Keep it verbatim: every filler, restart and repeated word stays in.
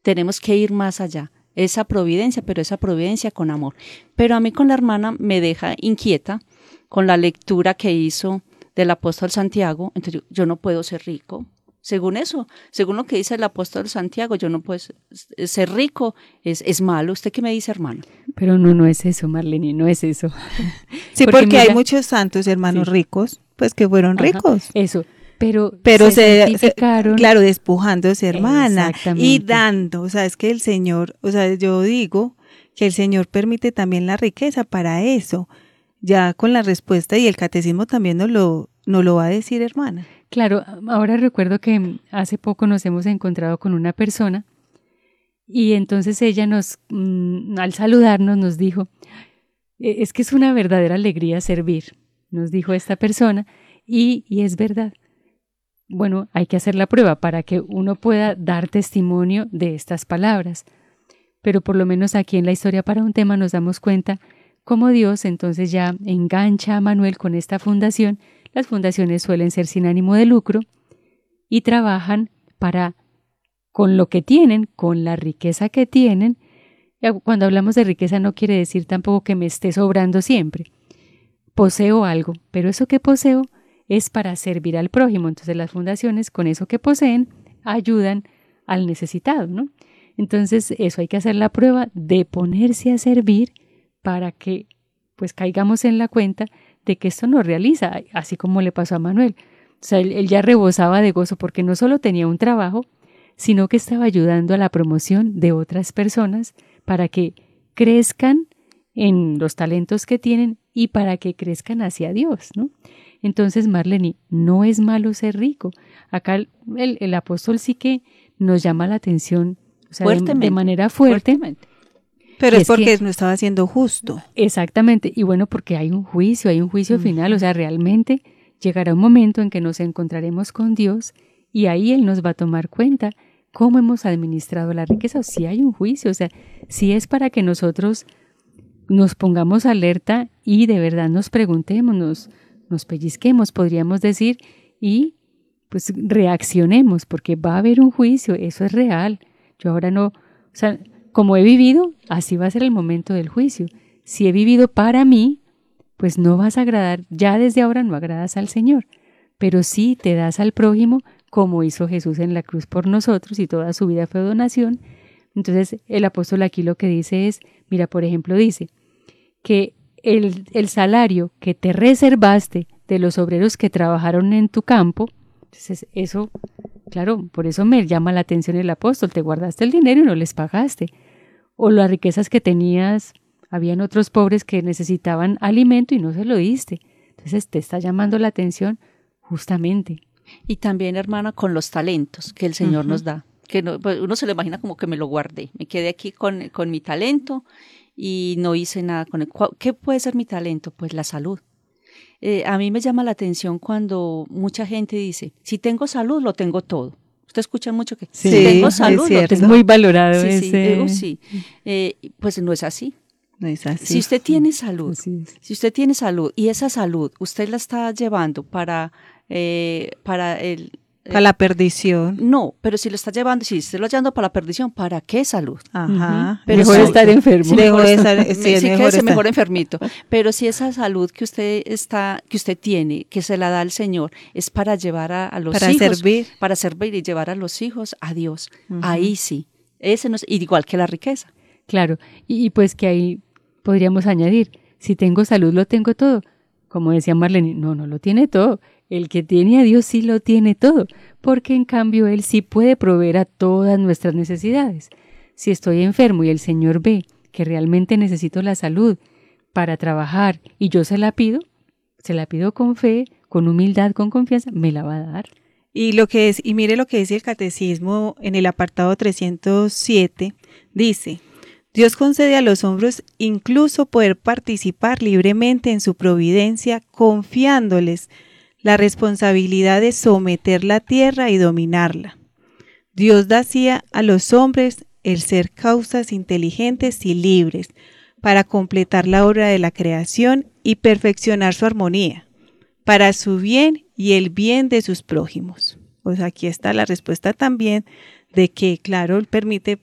tenemos que ir más allá. Esa providencia, pero esa providencia con amor. Pero a mí con la hermana me deja inquieta con la lectura que hizo del apóstol Santiago. Entonces yo, yo no puedo ser rico. Según eso, según lo que dice el apóstol Santiago, yo no puedo ser, ser rico, es, es malo. ¿Usted qué me dice, hermana? Pero no, no es eso, Marlene, no es eso. Sí, porque, porque mira, hay muchos santos hermanos sí. ricos, pues que fueron Ajá, ricos. Eso. Pero, pero se, se, se claro, despojándose, hermana, y dando, o sea, es que el Señor, o sea, yo digo que el Señor permite también la riqueza para eso, ya con la respuesta, y el catecismo también nos lo, nos lo va a decir, hermana. Claro, ahora recuerdo que hace poco nos hemos encontrado con una persona, y entonces ella nos, mmm, al saludarnos nos dijo, es que es una verdadera alegría servir, nos dijo esta persona, y, y es verdad. Bueno, hay que hacer la prueba para que uno pueda dar testimonio de estas palabras. Pero por lo menos aquí en la historia para un tema nos damos cuenta cómo Dios entonces ya engancha a Manuel con esta fundación. Las fundaciones suelen ser sin ánimo de lucro y trabajan para, con lo que tienen, con la riqueza que tienen. Cuando hablamos de riqueza no quiere decir tampoco que me esté sobrando siempre. Poseo algo, pero eso que poseo es para servir al prójimo. Entonces las fundaciones con eso que poseen ayudan al necesitado, ¿no? Entonces eso hay que hacer la prueba de ponerse a servir para que pues caigamos en la cuenta de que esto nos realiza, así como le pasó a Manuel. O sea, él, él ya rebosaba de gozo porque no solo tenía un trabajo, sino que estaba ayudando a la promoción de otras personas para que crezcan en los talentos que tienen y para que crezcan hacia Dios, ¿no? Entonces, Marlene, no es malo ser rico. Acá el, el, el apóstol sí que nos llama la atención, o sea, de, de manera fuerte. Fuertemente. Pero es, es porque que, no estaba siendo justo. Exactamente. Y bueno, porque hay un juicio, hay un juicio uh-huh. final. O sea, realmente llegará un momento en que nos encontraremos con Dios y ahí Él nos va a tomar cuenta cómo hemos administrado la riqueza. O si hay un juicio, o sea, si es para que nosotros nos pongamos alerta y de verdad nos preguntemos, nos nos pellizquemos, podríamos decir, y pues reaccionemos, porque va a haber un juicio, eso es real. Yo ahora no, o sea, como he vivido, así va a ser el momento del juicio. Si he vivido para mí, pues no vas a agradar, ya desde ahora no agradas al Señor, pero sí te das al prójimo, como hizo Jesús en la cruz por nosotros, y toda su vida fue donación. Entonces el apóstol aquí lo que dice es, mira, por ejemplo, dice que El, el salario que te reservaste de los obreros que trabajaron en tu campo, entonces eso, claro, por eso me llama la atención el apóstol, te guardaste el dinero y no les pagaste, o las riquezas que tenías, habían otros pobres que necesitaban alimento y no se lo diste, entonces te está llamando la atención justamente. Y también, hermana, con los talentos que el Señor uh-huh. nos da, que no, pues uno se lo imagina como que me lo guardé, me quedé aquí con, con mi talento y no hice nada con él. ¿Qué puede ser mi talento? Pues la salud. Eh, a mí me llama la atención cuando mucha gente dice, si tengo salud, lo tengo todo. Usted escucha mucho que sí, si tengo salud, es, lo tengo es muy valorado sí, ese. Sí, eh, sí. Eh, pues no es así. No es así. Si usted tiene salud, si usted tiene salud y esa salud usted la está llevando para, eh, para el... Para la perdición. No, pero si lo está llevando, si usted lo está llevando para la perdición, ¿para qué salud? Ajá. Pero mejor si, estar enfermo. Sí, mejor estar, estar, sí, sí, mejor, estar. mejor enfermito. Pero si esa salud que usted está, que usted tiene, que se la da el Señor, es para llevar a, a los para hijos. Para servir. Para servir y llevar a los hijos a Dios. Uh-huh. Ahí sí. Ese no es, igual que la riqueza. Claro. Y, y pues que ahí podríamos añadir, si tengo salud, lo tengo todo. Como decía Marlene, no, no lo tiene todo. El que tiene a Dios sí lo tiene todo, porque en cambio Él sí puede proveer a todas nuestras necesidades. Si estoy enfermo y el Señor ve que realmente necesito la salud para trabajar y yo se la pido, se la pido con fe, con humildad, con confianza, me la va a dar. Y lo que es, y mire lo que dice el catecismo en el apartado trescientos siete, dice: Dios concede a los hombres incluso poder participar libremente en su providencia, confiándoles la responsabilidad de someter la tierra y dominarla. Dios da así a los hombres el ser causas inteligentes y libres para completar la obra de la creación y perfeccionar su armonía, para su bien y el bien de sus prójimos. Pues aquí está la respuesta también de que, claro, Él permite